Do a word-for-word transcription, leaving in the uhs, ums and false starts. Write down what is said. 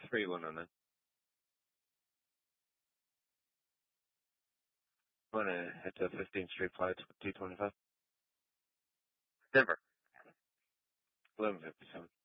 three one on it. Want to head to fifteenth Street flight two twenty-five? Denver. eleven fifty-seven.